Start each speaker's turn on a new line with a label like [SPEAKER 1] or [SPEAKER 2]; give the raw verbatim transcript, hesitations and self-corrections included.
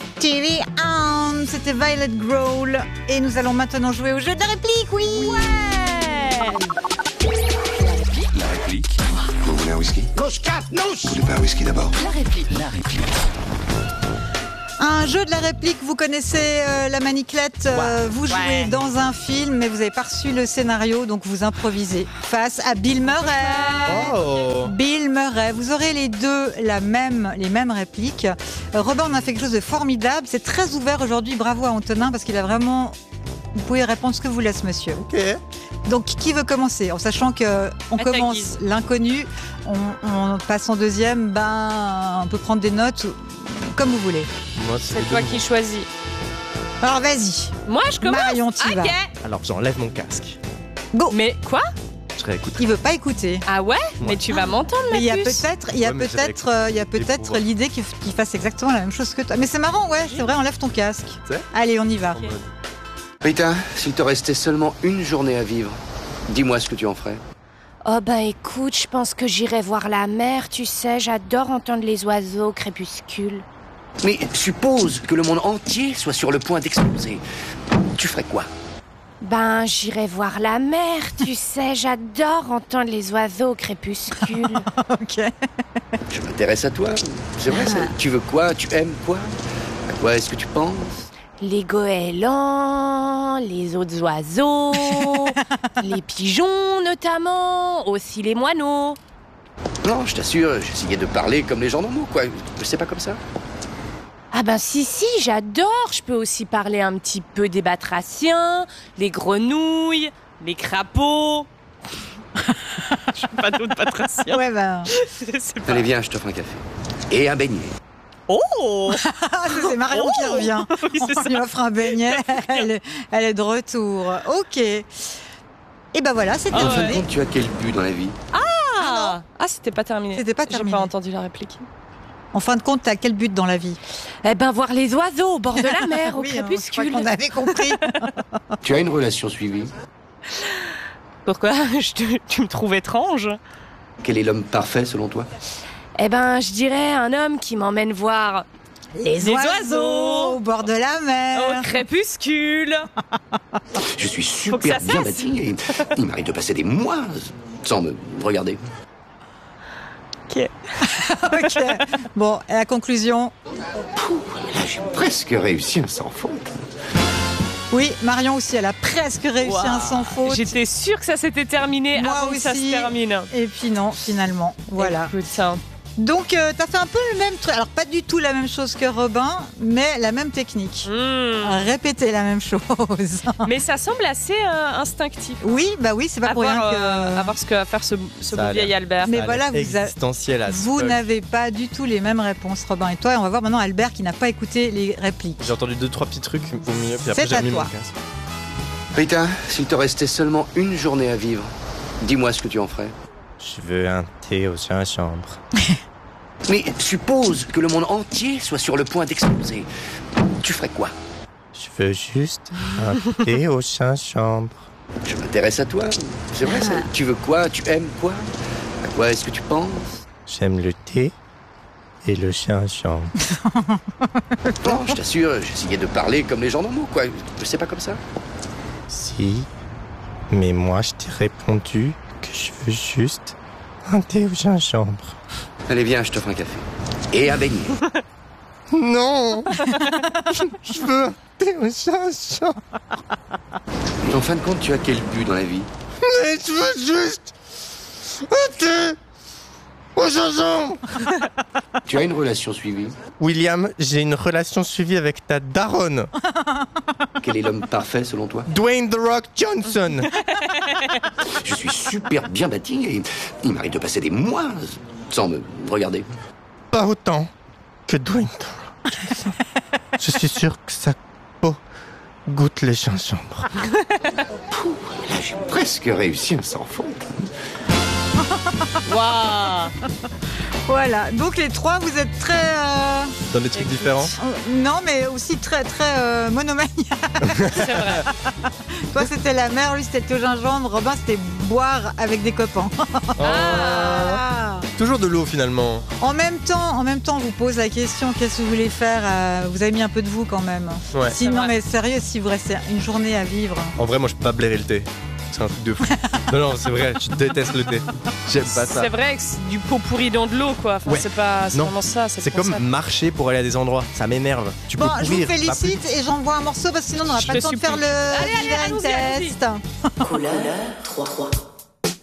[SPEAKER 1] T V on, c'était Violet Growl. Et nous allons maintenant jouer au jeu de la réplique, oui.
[SPEAKER 2] Ouais.
[SPEAKER 3] La réplique. Vous voulez un whisky?
[SPEAKER 4] Moscat, nous.
[SPEAKER 3] Vous voulez pas un whisky d'abord?
[SPEAKER 2] La réplique.
[SPEAKER 3] La réplique.
[SPEAKER 1] Un jeu de la réplique, vous connaissez euh, la maniclette, euh, vous jouez
[SPEAKER 2] Ouais.
[SPEAKER 1] dans un film, mais vous avez pas reçu le scénario, donc vous improvisez face à Bill Murray.
[SPEAKER 5] Oh.
[SPEAKER 1] Bill Murray, vous aurez les deux la même, les mêmes répliques. Euh, Robin, on a fait quelque chose de formidable, c'est très ouvert aujourd'hui, bravo à Antonin, parce qu'il a vraiment... Vous pouvez répondre ce que vous voulez, ce monsieur.
[SPEAKER 5] Ok.
[SPEAKER 1] Donc, qui veut commencer? En sachant que on
[SPEAKER 2] À ta
[SPEAKER 1] commence
[SPEAKER 2] guise.
[SPEAKER 1] l'inconnu, on, on passe en deuxième, ben, on peut prendre des notes comme vous voulez.
[SPEAKER 5] Moi,
[SPEAKER 2] C'est
[SPEAKER 5] les
[SPEAKER 2] toi
[SPEAKER 5] deux
[SPEAKER 2] qui
[SPEAKER 5] mots.
[SPEAKER 2] choisis.
[SPEAKER 1] Alors, vas-y.
[SPEAKER 2] Moi, je commence.
[SPEAKER 1] Marion, t'y vas.
[SPEAKER 2] Ok.
[SPEAKER 5] Alors, j'enlève mon casque.
[SPEAKER 1] Go.
[SPEAKER 2] Mais quoi?
[SPEAKER 5] Je réécoute.
[SPEAKER 1] Il veut pas écouter.
[SPEAKER 2] Ah ouais? Mais tu vas m'entendre,
[SPEAKER 1] Mais il y a
[SPEAKER 2] puce.
[SPEAKER 1] peut-être, il y a
[SPEAKER 5] Ouais, mais j'avais
[SPEAKER 1] peut-être, euh, il y a
[SPEAKER 5] écouté
[SPEAKER 1] peut-être
[SPEAKER 5] pour-
[SPEAKER 1] l'idée qu'il f- qu'il fasse exactement la même chose que toi. Mais c'est marrant, ouais, c'est vrai. Enlève ton casque.
[SPEAKER 5] C'est?
[SPEAKER 1] Allez, on y va.
[SPEAKER 5] En mode-
[SPEAKER 4] Rita, s'il te restait seulement une journée à vivre, dis-moi ce que tu en ferais.
[SPEAKER 6] Oh ben écoute, je pense que j'irai voir la mer, tu sais, j'adore entendre les oiseaux au crépuscule.
[SPEAKER 4] Mais suppose que le monde entier soit sur le point d'exploser. Tu ferais quoi?
[SPEAKER 6] Ben j'irai voir la mer, tu sais, j'adore entendre les oiseaux au crépuscule.
[SPEAKER 1] Ok.
[SPEAKER 4] Je m'intéresse à toi. C'est vrai, ça. Tu veux quoi? Tu aimes quoi? À quoi est-ce que tu penses?
[SPEAKER 6] Les goélands, les autres oiseaux, les pigeons notamment, aussi les moineaux.
[SPEAKER 4] Non, je t'assure, j'essayais de parler comme les gens normaux, quoi. C'est pas comme ça.
[SPEAKER 6] Ah ben si si, j'adore, je peux aussi parler un petit peu des batraciens, les grenouilles, les crapauds.
[SPEAKER 2] Pas d'autres patriciens.
[SPEAKER 1] Ouais, ben.
[SPEAKER 2] C'est pas...
[SPEAKER 4] Allez, viens, je t'offre un café. Et un beignet.
[SPEAKER 2] Oh.
[SPEAKER 1] Ah, c'est Marion qui revient.
[SPEAKER 2] Oui, c'est
[SPEAKER 1] On
[SPEAKER 2] ça.
[SPEAKER 1] lui offre un beignet. Elle, est- elle est de retour. Ok. Et ben voilà, c'était
[SPEAKER 4] En fin de
[SPEAKER 1] donné.
[SPEAKER 4] compte, tu as quel but dans la vie?
[SPEAKER 2] Ah, ah c'était pas terminé.
[SPEAKER 1] C'était pas
[SPEAKER 2] J'ai
[SPEAKER 1] terminé.
[SPEAKER 2] pas entendu la réplique.
[SPEAKER 1] En fin de compte, t'as quel but dans la vie?
[SPEAKER 6] Eh ben voir les oiseaux au bord de la mer, au
[SPEAKER 1] Oui, hein, je crois
[SPEAKER 6] crépuscule.
[SPEAKER 1] qu'on avait compris.
[SPEAKER 4] Tu as une relation suivie.
[SPEAKER 2] Pourquoi? Je te- Tu me trouves étrange?
[SPEAKER 4] Quel est l'homme parfait selon toi?
[SPEAKER 6] Eh ben je dirais un homme qui m'emmène voir
[SPEAKER 1] Les
[SPEAKER 2] Les
[SPEAKER 1] oiseaux,
[SPEAKER 2] oiseaux
[SPEAKER 1] au bord de la mer.
[SPEAKER 2] Au crépuscule.
[SPEAKER 4] Je suis
[SPEAKER 2] Faut que ça
[SPEAKER 4] super bien
[SPEAKER 2] cesse.
[SPEAKER 4] bâti et il m'arrive de passer des mois sans me regarder.
[SPEAKER 2] Ok.
[SPEAKER 1] Ok. Bon, et la conclusion?
[SPEAKER 4] Là, j'ai presque réussi un sans faute.
[SPEAKER 1] Oui, Marion aussi, elle a presque réussi
[SPEAKER 2] Waouh.
[SPEAKER 1] un sans faute.
[SPEAKER 2] J'étais sûre que ça s'était terminé
[SPEAKER 1] Moi
[SPEAKER 2] avant que ça se
[SPEAKER 1] aussi.
[SPEAKER 2] termine.
[SPEAKER 1] Et puis non, finalement. Voilà.
[SPEAKER 2] Écoute, hein.
[SPEAKER 1] Donc, euh, t'as fait un peu le même truc. Alors, pas du tout la même chose que Robin, mais la même technique.
[SPEAKER 2] Mmh.
[SPEAKER 1] Répéter la même chose.
[SPEAKER 2] Mais ça semble assez euh, instinctif.
[SPEAKER 1] Oui, bah oui, c'est pas
[SPEAKER 2] À
[SPEAKER 1] pour rien
[SPEAKER 2] voir,
[SPEAKER 1] que.
[SPEAKER 2] euh, à voir ce que va faire ce, ce
[SPEAKER 5] Ça
[SPEAKER 2] beau
[SPEAKER 5] a
[SPEAKER 2] vieil
[SPEAKER 5] l'air-
[SPEAKER 2] Albert.
[SPEAKER 1] Mais
[SPEAKER 5] Ça a
[SPEAKER 1] voilà,
[SPEAKER 5] l'air
[SPEAKER 1] vous a-
[SPEAKER 5] existentiel à
[SPEAKER 1] Vous
[SPEAKER 5] fuck.
[SPEAKER 1] n'avez pas du tout les mêmes réponses, Robin et toi. Et on va voir maintenant Albert qui n'a pas écouté les répliques.
[SPEAKER 5] J'ai entendu deux, trois petits trucs au milieu, puis après
[SPEAKER 1] C'est
[SPEAKER 5] j'ai
[SPEAKER 1] à
[SPEAKER 5] remis mon
[SPEAKER 1] toi.
[SPEAKER 5] casque.
[SPEAKER 4] Rita, s'il te restait seulement une journée à vivre, dis-moi ce que tu en ferais.
[SPEAKER 5] Je veux un thé au gingembre.
[SPEAKER 4] Mais suppose que le monde entier soit sur le point d'exploser. Tu ferais quoi?
[SPEAKER 5] Je veux juste un thé au gingembre.
[SPEAKER 4] Je m'intéresse à toi. C'est vrai, ça. Tu veux quoi? Tu aimes quoi? À quoi est-ce que tu penses?
[SPEAKER 5] J'aime le thé et le gingembre.
[SPEAKER 4] Non, je t'assure, j'essayais de parler comme les gens normaux, quoi. C'est pas comme ça.
[SPEAKER 5] Si, mais moi je t'ai répondu que je veux juste un thé au gingembre.
[SPEAKER 4] Allez, viens, je t'offre un café. Et un beignet.
[SPEAKER 5] Non. Je veux un thé au gingembre.
[SPEAKER 4] En fin de compte, tu as quel but dans la vie?
[SPEAKER 5] Mais je veux juste un thé au gingembre.
[SPEAKER 4] Tu as une relation suivie.
[SPEAKER 5] William, j'ai une relation suivie avec ta daronne,
[SPEAKER 4] Quel est l'homme parfait selon toi?
[SPEAKER 5] Dwayne The Rock Johnson.
[SPEAKER 4] Je suis super bien bâti et il m'arrive de passer des mois sans me regarder.
[SPEAKER 5] Pas autant que Dwayne The Rock Johnson. Je suis sûr que sa peau goûte le gingembre.
[SPEAKER 4] Là, j'ai presque réussi un sans faute.
[SPEAKER 2] Waouh.
[SPEAKER 1] Voilà. Donc, les trois, vous êtes très. euh,
[SPEAKER 5] Dans des trucs différents.
[SPEAKER 1] euh, Non, mais aussi très, très monomaniaques.
[SPEAKER 2] C'est vrai.
[SPEAKER 1] Toi, c'était la mer, lui, c'était au gingembre. Robin, c'était boire avec des copains.
[SPEAKER 5] Oh. Toujours de l'eau finalement.
[SPEAKER 1] En même temps, en même temps, on vous pose la question, qu'est-ce que vous voulez faire euh, Vous avez mis un peu de vous quand même.
[SPEAKER 5] Ouais.
[SPEAKER 1] Si, non mais sérieux, si vous restez une journée à vivre.
[SPEAKER 5] En vrai, moi je peux pas blairer le thé. C'est un truc de fou. Non, non, c'est vrai, je déteste le thé. J'aime pas ça.
[SPEAKER 6] C'est vrai que c'est du pot pourri dans de l'eau, quoi. Enfin,
[SPEAKER 5] Ouais.
[SPEAKER 6] c'est pas c'est
[SPEAKER 5] Non.
[SPEAKER 6] vraiment ça.
[SPEAKER 5] C'est comme
[SPEAKER 6] ça.
[SPEAKER 5] marcher pour aller à des endroits. Ça m'énerve. Tu
[SPEAKER 1] Bon,
[SPEAKER 5] peux
[SPEAKER 1] je vous
[SPEAKER 5] courir, pas plus.
[SPEAKER 1] félicite et j'envoie un morceau parce que sinon on n'aura
[SPEAKER 6] Je
[SPEAKER 1] pas
[SPEAKER 6] te
[SPEAKER 1] le temps de
[SPEAKER 6] supplie.
[SPEAKER 1] faire le
[SPEAKER 6] Allez, allez,
[SPEAKER 1] blind
[SPEAKER 6] allons-y, allons-y.
[SPEAKER 1] test.
[SPEAKER 7] Couleur trois.